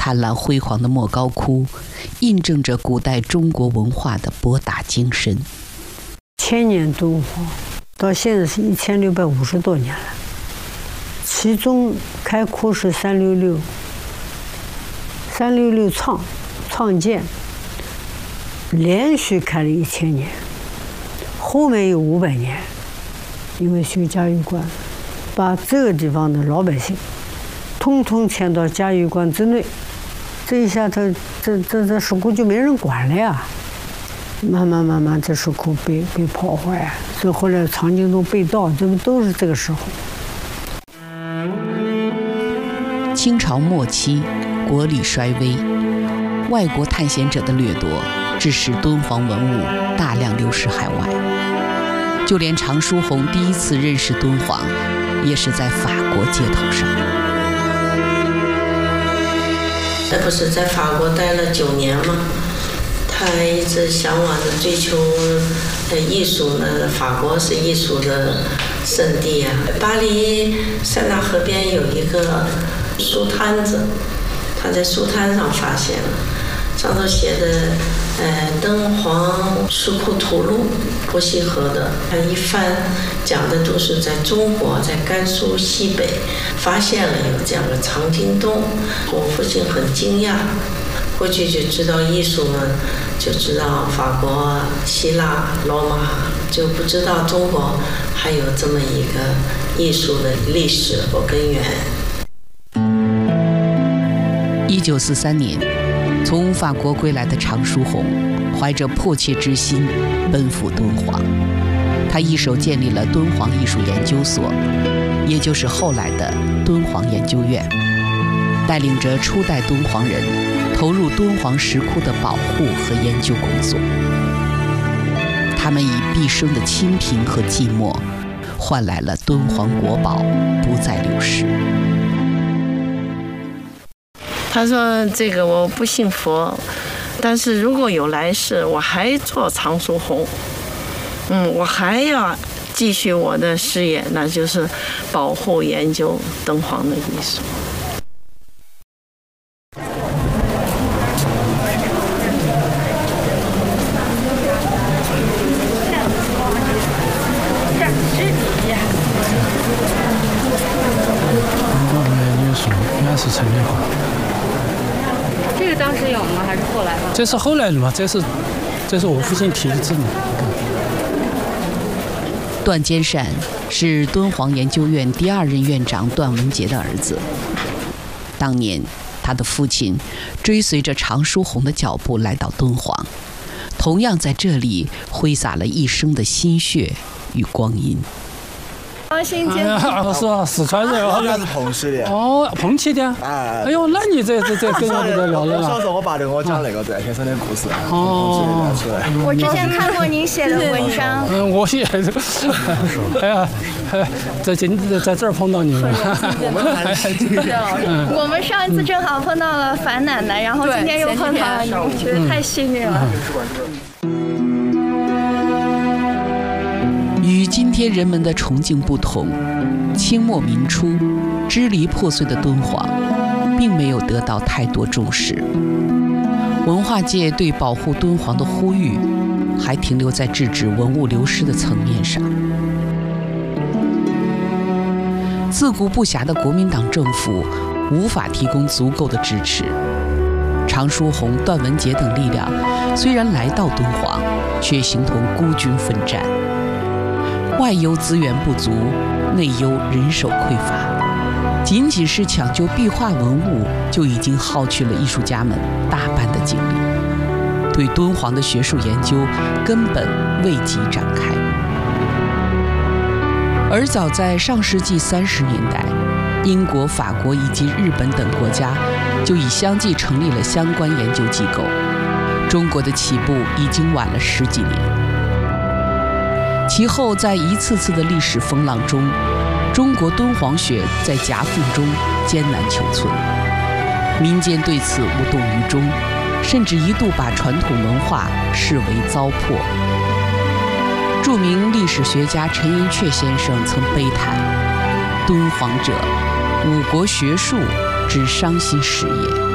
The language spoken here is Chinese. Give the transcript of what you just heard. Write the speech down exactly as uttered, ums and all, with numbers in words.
灿烂辉煌的莫高窟，印证着古代中国文化的博大精深。 千年敦煌到现在是一千六百五十多年了，其中开窟是三六六，三六六创创建，连续开了一千年，后面有五百年，因为修嘉峪关，把这个地方的老百姓通通迁到嘉峪关之内，这一下他这这这石窟就没人管了呀。慢慢慢慢，这石窟被被破坏，所以后来长京都被盗，这不都是这个时候。 清朝末期，国力衰微，外国探险者的掠夺，致使敦煌文物大量流失海外。就连常书鸿第一次认识敦煌，也是在法国街头上。 他不是在法国待了九年吗？他一直向往着追求艺术呢，法国是艺术的圣地啊。巴黎塞纳河边有一个书摊子，他在书摊上发现了，上头写的呃敦煌石窟图录，伯希和的，他一翻讲的都是在中国，在甘肃西北发现了有这样的藏经洞。我父亲很惊讶，过去就知道艺术嘛，就知道法国、希腊、罗马，就不知道中国还有这么一个艺术的历史和根源。 一九四三年，从法国归来的常书鸿，怀着迫切之心，奔赴敦煌。他一手建立了敦煌艺术研究所，也就是后来的敦煌研究院，带领着初代敦煌人投入敦煌石窟的保护和研究工作。他们以毕生的清贫和寂寞，换来了敦煌国宝不再流失。 他说：“这个我不信佛，但是如果有来世，我还做常书鸿，嗯，我还要继续我的事业，那就是保护研究敦煌的艺术。” 是陈列馆， 这个当时有吗？还是后来吗？ 这是后来的嘛？这是，这是我父亲题的字嘛。 段坚善是敦煌研究院第二任院长段文杰的儿子。当年，他的父亲追随着常书鸿的脚步来到敦煌，同样在这里挥洒了一生的心血与光阴。 王新杰， 哎、是啊，四川人， 好像是彭溪的。 哦，彭溪的。哎，哎呦，那你这这这跟我这个聊了。 小时候我爸跟我讲那个段先生的故事，哦，出来。 我之前看过您写的文章。 嗯，我也是。哎呀，在今在这儿碰到你们。 我们上一次正好碰到了樊奶奶，然后今天又碰到了你，我觉得太幸运了。 与今天人们的崇敬不同，清末民初支离破碎的敦煌并没有得到太多重视。文化界对保护敦煌的呼吁还停留在制止文物流失的层面上。自顾不暇的国民党政府无法提供足够的支持。常书鸿、段文杰等力量虽然来到敦煌，却形同孤军奋战。外忧资源不足，内忧人手匮乏，仅仅是抢救壁画文物，就已经耗去了艺术家们大半的精力，对敦煌的学术研究根本未及展开。而早在上世纪三十年代，英国、法国以及日本等国家就已相继成立了相关研究机构，中国的起步已经晚了十几年。其后，在一次次的历史风浪中，中国敦煌学在夹缝中艰难求存，民间对此无动于衷，甚至一度把传统文化视为糟粕。著名历史学家陈寅恪先生曾悲叹：“敦煌者，吾国学术之伤心事也。”